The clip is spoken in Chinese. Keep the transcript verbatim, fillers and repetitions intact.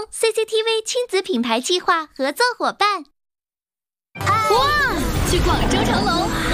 C C T V 亲子品牌计划合作伙伴。 哇，去广州长隆